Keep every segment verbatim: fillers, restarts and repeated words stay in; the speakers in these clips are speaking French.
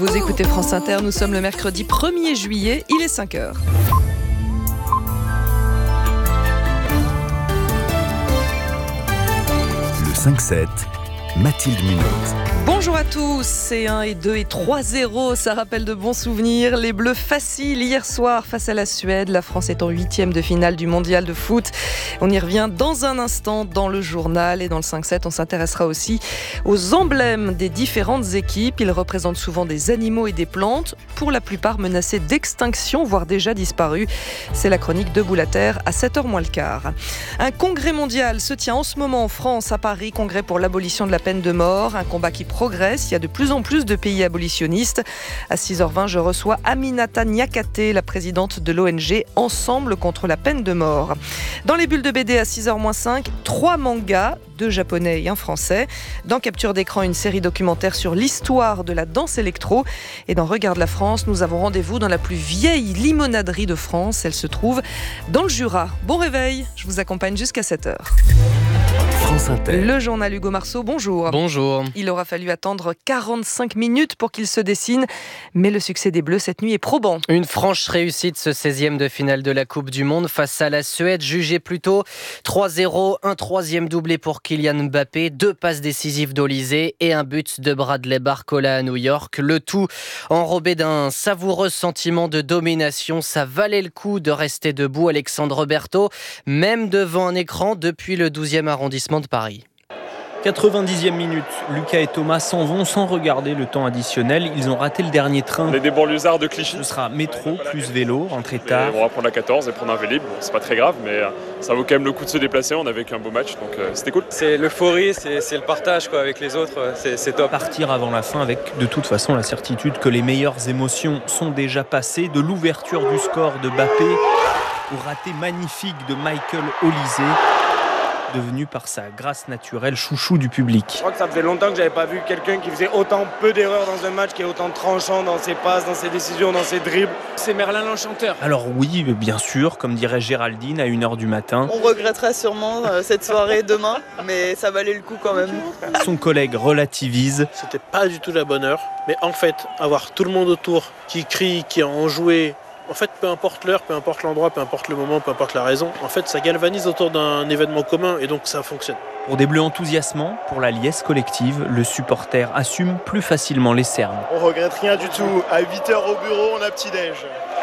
Vous écoutez France Inter, nous sommes le mercredi premier juillet, il est cinq heures. Le cinq sept, Mathilde Munoz. Bonjour à tous, c'est un et deux et trois zéro, ça rappelle de bons souvenirs. Les Bleus faciles hier soir face à la Suède. La France est en huitième de finale du mondial de foot. On y revient dans un instant dans le journal et dans le cinq sept. On s'intéressera aussi aux emblèmes des différentes équipes. Ils représentent souvent des animaux et des plantes, pour la plupart menacés d'extinction, voire déjà disparus. C'est la chronique de Boulater à sept heures moins le quart. Un congrès mondial se tient en ce moment en France, à Paris, congrès pour l'abolition de la peine de mort. Un combat qui progresse, il y a de plus en plus de pays abolitionnistes. À six heures vingt, je reçois Aminata Niakate, la présidente de l'O N G Ensemble contre la peine de mort. Dans les bulles de B D à six heures moins cinq, trois mangas, deux japonais et un français. Dans Capture d'écran, une série documentaire sur l'histoire de la danse électro. Et dans Regarde la France, nous avons rendez-vous dans la plus vieille limonaderie de France. Elle se trouve dans le Jura. Bon réveil, je vous accompagne jusqu'à sept heures. France Inter. Le journal Hugo Marceau, bonjour. Bonjour. Il aura fallu attendre quarante-cinq minutes pour qu'il se dessine, mais le succès des Bleus cette nuit est probant. Une franche réussite, ce seizième de finale de la Coupe du Monde face à la Suède, jugée plutôt trois zéro, un troisième doublé pour Kylian Mbappé, deux passes décisives d'Olysée et un but de Bradley Barcola à New York. Le tout enrobé d'un savoureux sentiment de domination. Ça valait le coup de rester debout, Alexandre Berthaud, même devant un écran depuis le douzième arrondissement de Paris. quatre-vingt-dixième minute, Lucas et Thomas s'en vont sans regarder le temps additionnel. Ils ont raté le dernier train. On est des banlieusards de Clichy. Ce sera métro plus vélo, rentrée Et tard. on va prendre la quatorze et prendre un Vélib. Bon, c'est pas très grave, mais ça vaut quand même le coup de se déplacer. On avait qu'un beau match, donc euh, c'était cool. C'est l'euphorie, c'est, c'est le partage quoi, avec les autres, c'est, c'est top. Partir avant la fin avec de toute façon la certitude que les meilleures émotions sont déjà passées. De l'ouverture du score de Mbappé au raté magnifique de Michael Olysée, devenu par sa grâce naturelle chouchou du public. Je crois que ça faisait longtemps que j'avais pas vu quelqu'un qui faisait autant peu d'erreurs dans un match, qui est autant tranchant dans ses passes, dans ses décisions, dans ses dribbles. C'est Merlin l'Enchanteur. Alors oui, bien sûr, comme dirait Géraldine à une heure du matin. On regrettera sûrement euh, cette soirée demain, mais ça valait le coup quand même. Son collègue relativise. C'était pas du tout la bonne heure, mais en fait, avoir tout le monde autour qui crie, qui a enjoué, en fait, peu importe l'heure, peu importe l'endroit, peu importe le moment, peu importe la raison, en fait, ça galvanise autour d'un événement commun et donc ça fonctionne. Pour des Bleus enthousiasmants, pour la liesse collective, le supporter assume plus facilement les cernes. On regrette rien du tout. À huit heures au bureau, on a petit-déj.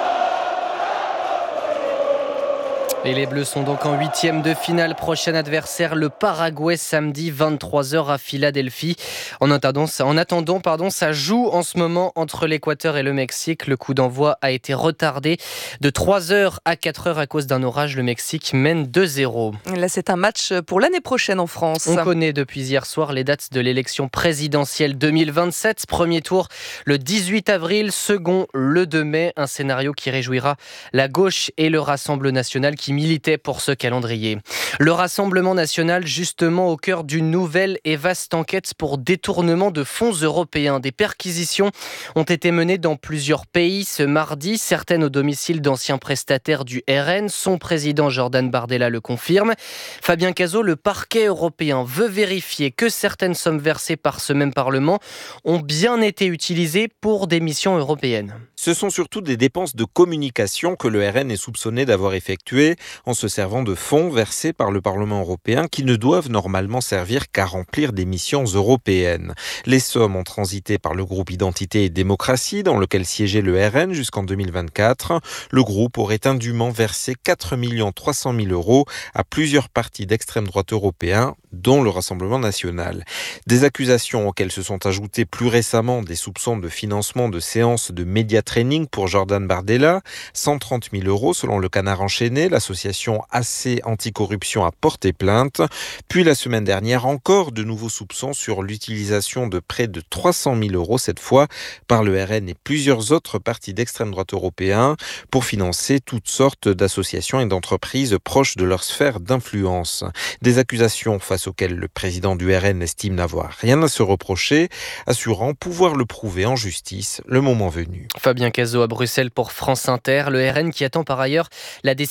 Et les Bleus sont donc en huitième de finale. Prochain adversaire, le Paraguay, samedi vingt-trois heures à Philadelphie. En attendant, en attendant pardon, ça joue en ce moment entre l'Équateur et le Mexique. Le coup d'envoi a été retardé de trois heures à quatre heures à cause d'un orage. Le Mexique mène deux zéro. Là, c'est un match pour l'année prochaine en France. On connaît depuis hier soir les dates de l'élection présidentielle deux mille vingt-sept. Premier tour le dix-huit avril, second le deux mai. Un scénario qui réjouira la gauche et le Rassemblement national qui militait pour ce calendrier. Le Rassemblement national, justement au cœur d'une nouvelle et vaste enquête pour détournement de fonds européens. Des perquisitions ont été menées dans plusieurs pays ce mardi, certaines au domicile d'anciens prestataires du R N. Son président Jordan Bardella le confirme. Fabien Cazot, le parquet européen veut vérifier que certaines sommes versées par ce même Parlement ont bien été utilisées pour des missions européennes. Ce sont surtout des dépenses de communication que le R N est soupçonné d'avoir effectuées en se servant de fonds versés par le Parlement européen qui ne doivent normalement servir qu'à remplir des missions européennes. Les sommes ont transité par le groupe Identité et Démocratie dans lequel siégeait le R N jusqu'en deux mille vingt-quatre. Le groupe aurait indûment versé quatre millions trois cent mille euros à plusieurs partis d'extrême droite européens, dont le Rassemblement national. Des accusations auxquelles se sont ajoutés plus récemment des soupçons de financement de séances de média training pour Jordan Bardella, cent trente mille euros selon le Canard enchaîné. L'association A C Anticorruption a porté plainte. Puis la semaine dernière, encore de nouveaux soupçons sur l'utilisation de près de trois cent mille euros, cette fois par le R N et plusieurs autres partis d'extrême droite européens, pour financer toutes sortes d'associations et d'entreprises proches de leur sphère d'influence. Des accusations face auxquelles le président du R N estime n'avoir rien à se reprocher, assurant pouvoir le prouver en justice le moment venu. Fabien Cazot à Bruxelles pour France Inter. Le R N qui attend par ailleurs la décision de la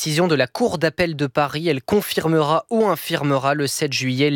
la Cour d'appel de Paris. Elle confirmera ou infirmera le sept juillet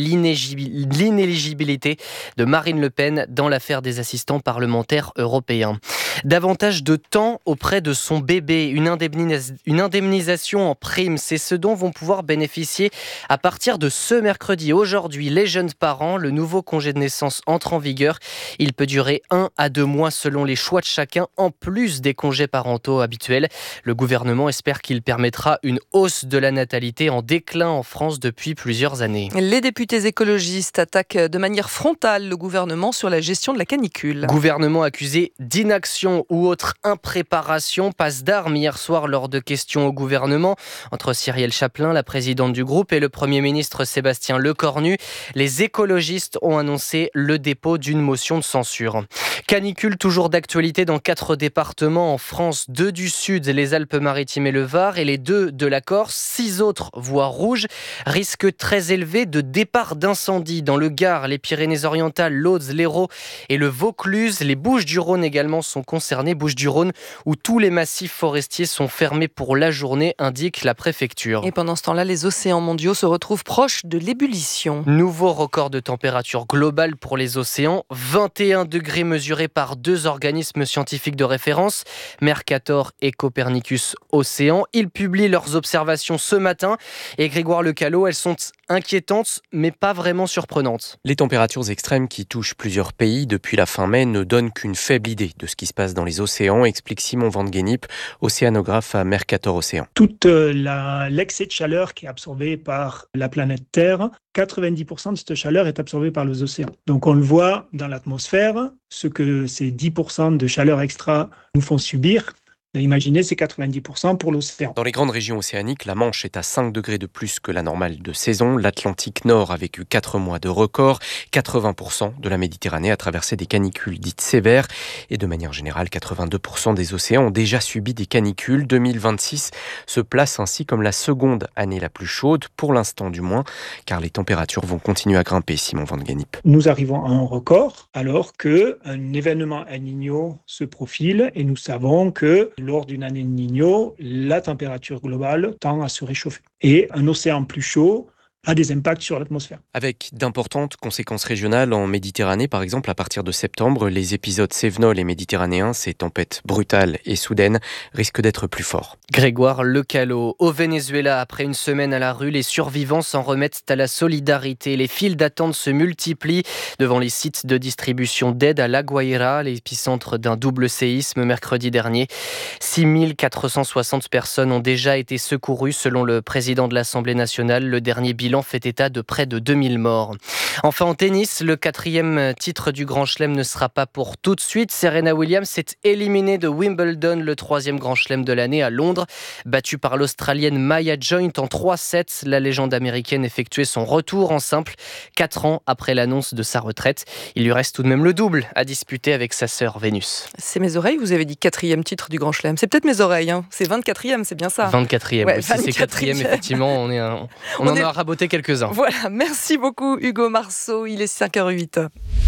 l'inéligibilité de Marine Le Pen dans l'affaire des assistants parlementaires européens. Davantage de temps auprès de son bébé, une, indemnis- une indemnisation en prime, c'est ce dont vont pouvoir bénéficier à partir de ce mercredi. Aujourd'hui, les jeunes parents, le nouveau congé de naissance entre en vigueur. Il peut durer un à deux mois selon les choix de chacun, en plus des congés parentaux habituels. Le gouvernement espère qu'il permettra une hausse de la natalité en déclin en France depuis plusieurs années. Les députés écologistes attaquent de manière frontale le gouvernement sur la gestion de la canicule. Gouvernement accusé d'inaction ou autre impréparation, passe d'armes hier soir lors de questions au gouvernement entre Cyrielle Chaplin, la présidente du groupe, et le Premier ministre Sébastien Lecornu. Les écologistes ont annoncé le dépôt d'une motion de censure. Canicule toujours d'actualité dans quatre départements en France, deux du sud, les Alpes-Maritimes et le Var, et les deux de la Corse. Six autres voies rouges. Risque très élevé de départ d'incendie dans le Gard, les Pyrénées-Orientales, l'Aude, l'Hérault et le Vaucluse. Les Bouches-du-Rhône également sont concernées. Bouches-du-Rhône où tous les massifs forestiers sont fermés pour la journée, indique la préfecture. Et pendant ce temps-là, les océans mondiaux se retrouvent proches de l'ébullition. Nouveau record de température globale pour les océans. vingt et un degrés mesurés par deux organismes scientifiques de référence, Mercator et Copernicus Océan. Ils publient leurs observations ce matin. Et Grégoire Lecalot, elles sont inquiétantes, mais pas vraiment surprenantes. Les températures extrêmes qui touchent plusieurs pays depuis la fin mai ne donnent qu'une faible idée de ce qui se passe dans les océans, explique Simon Van Gennip, océanographe à Mercator Océan. Toute la, l'excès de chaleur qui est absorbé par la planète Terre, quatre-vingt-dix pour cent de cette chaleur est absorbée par les océans. Donc on le voit dans l'atmosphère, ce que ces dix pour cent de chaleur extra nous font subir. Imaginez, c'est quatre-vingt-dix pour cent pour l'océan. Dans les grandes régions océaniques, la Manche est à cinq degrés de plus que la normale de saison. L'Atlantique Nord a vécu quatre mois de record. quatre-vingts pour cent de la Méditerranée a traversé des canicules dites sévères. Et de manière générale, quatre-vingt-deux pour cent des océans ont déjà subi des canicules. deux mille vingt-six se place ainsi comme la seconde année la plus chaude, pour l'instant du moins, car les températures vont continuer à grimper, Simon Van Gennip. Nous arrivons à un record alors qu'un événement El Niño se profile et nous savons que lors d'une année El Niño, la température globale tend à se réchauffer. Et un océan plus chaud a des impacts sur l'atmosphère. Avec d'importantes conséquences régionales en Méditerranée, par exemple, à partir de septembre, les épisodes cévenols et méditerranéens, ces tempêtes brutales et soudaines, risquent d'être plus forts. Grégoire Lecalot. Au Venezuela, après une semaine à la rue, les survivants s'en remettent à la solidarité. Les files d'attente se multiplient devant les sites de distribution d'aide à La Guaira, l'épicentre d'un double séisme mercredi dernier. six mille quatre cent soixante personnes ont déjà été secourues selon le président de l'Assemblée nationale. Le dernier bilan fait état de près de deux mille morts. Enfin en tennis, le quatrième titre du Grand Chelem ne sera pas pour tout de suite. Serena Williams s'est éliminée de Wimbledon, le troisième Grand Chelem de l'année à Londres. Battue par l'Australienne Maya Joint en trois sept, la légende américaine effectuait son retour en simple, quatre ans après l'annonce de sa retraite. Il lui reste tout de même le double à disputer avec sa sœur Vénus. C'est mes oreilles, vous avez dit quatrième titre du Grand Chelem. C'est peut-être mes oreilles, hein. C'est vingt-quatrième, c'est bien ça. vingt-quatrième, ouais, si c'est quatrième, effectivement, on, est un, on, on en est... a raboté quelques-uns. Voilà, merci beaucoup Hugo Marceau, il est cinq heures huit.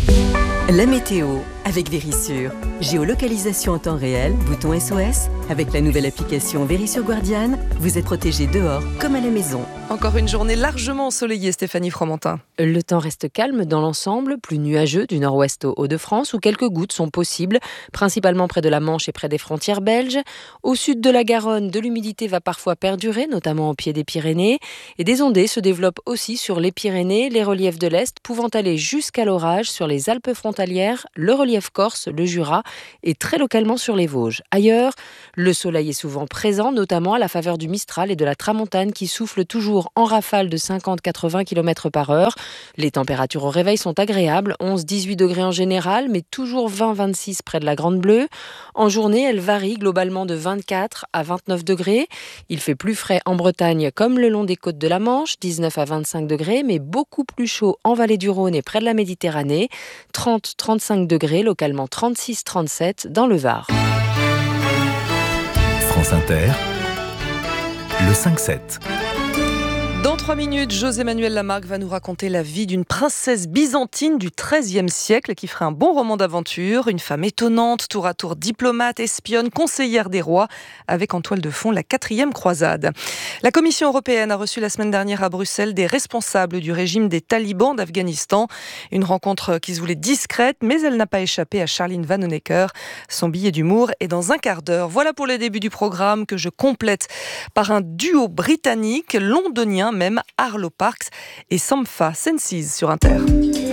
La météo avec Vérissure. Géolocalisation en temps réel, bouton S O S. Avec la nouvelle application Vérissure Guardian, vous êtes protégé dehors comme à la maison. Encore une journée largement ensoleillée, Stéphanie Fromentin. Le temps reste calme dans l'ensemble, plus nuageux du nord-ouest au Hauts-de-France, où quelques gouttes sont possibles, principalement près de la Manche et près des frontières belges. Au sud de la Garonne, de l'humidité va parfois perdurer, notamment au pied des Pyrénées. Et des ondées se développent aussi sur les Pyrénées, les reliefs de l'Est, pouvant aller jusqu'à l'orage sur les Alpes frontalières, le relief corse, le Jura et très localement sur les Vosges. Ailleurs, le soleil est souvent présent, notamment à la faveur du Mistral et de la Tramontane qui souffle toujours en rafale de cinquante à quatre-vingts kilomètres par heure. Les températures au réveil sont agréables, onze à dix-huit degrés en général, mais toujours vingt à vingt-six près de la Grande Bleue. En journée, elle varie globalement de vingt-quatre à vingt-neuf degrés. Il fait plus frais en Bretagne comme le long des côtes de la Manche, dix-neuf à vingt-cinq degrés, mais beaucoup plus chaud en vallée du Rhône et près de la Méditerranée, trente à trente-cinq degrés, localement trente-six à trente-sept dans le Var. France Inter, le cinq sept. Dans trois minutes, José-Manuel Lamarque va nous raconter la vie d'une princesse byzantine du treizième siècle qui ferait un bon roman d'aventure. Une femme étonnante, tour à tour diplomate, espionne, conseillère des rois, avec en toile de fond la quatrième croisade. La Commission européenne a reçu la semaine dernière à Bruxelles des responsables du régime des talibans d'Afghanistan. Une rencontre qui se voulait discrète, mais elle n'a pas échappé à Charline Vanhoenacker. Son billet d'humour est dans un quart d'heure. Voilà pour le début du programme que je complète par un duo britannique, londonien même, Arlo Parks et Sampha Senses sur Inter.